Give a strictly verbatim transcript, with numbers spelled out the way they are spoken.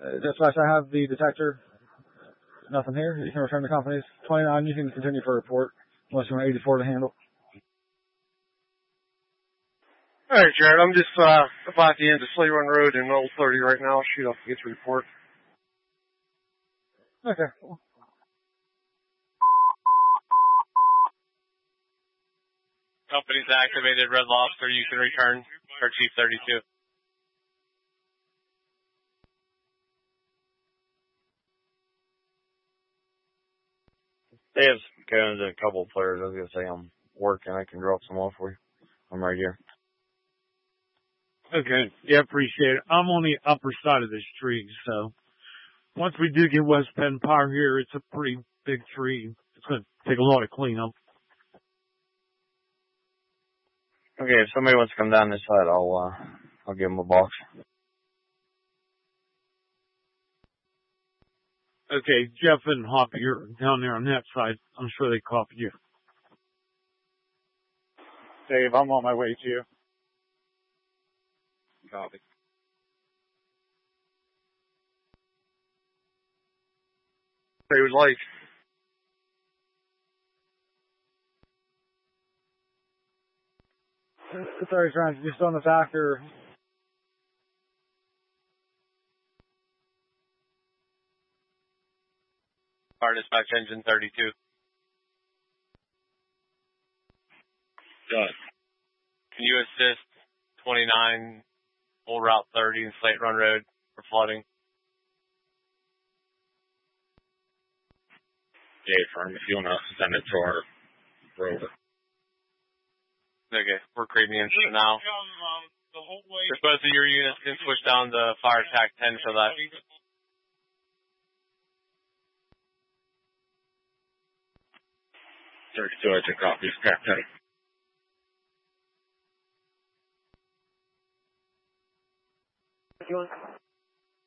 Uh, dispatch, I have the detector. Nothing here. You can return to companies. twenty-nine, you can continue for a report, unless you want eighty-four to handle. All right, Jared, I'm just uh, about the end of Slay Run Road in Old thirty right now. I'll shoot off to get your report. Okay. Company's activated. Red Lobster, you can return for Chief thirty-two. They have kind of a couple of players. I was going to say I'm working. I can drop some off for you. I'm right here. Okay. Yeah, appreciate it. I'm on the upper side of this tree, so once we do get West Penn Power here, it's a pretty big tree. It's going to take a lot of cleanup. Okay, if somebody wants to come down this side, I'll uh, I'll give them a box. Okay, Jeff and Hoppy, you're down there on that side. I'm sure they copied you. Dave, I'm on my way to you. Copy. They would like. Sorry, Francis, you still in the back or? Fire dispatch engine thirty-two. Got it. Can you assist twenty-nine Old Route thirty and Slate Run Road for flooding? Yeah, firm. If you want to send it to our rover. Okay, we're creeping in now. If both of your units can switch down to fire attack ten for that. thirty-two, I took copies. Okay. You want?